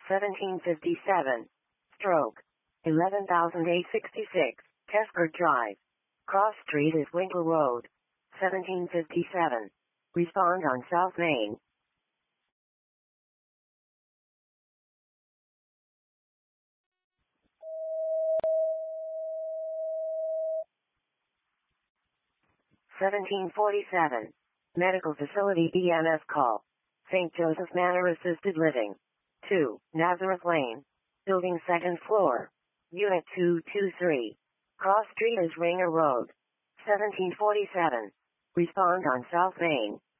1757. Stroke. 11,866. Tesford Drive. Cross Street is Winkle Road. 1757. Respond on South Main. (1747). Medical Facility EMS call. St. Joseph Manor Assisted Living. 2, Nazareth Lane. Building 2nd floor. Unit 223. Cross Street is Ringer Road. 1747. Respond on South Main.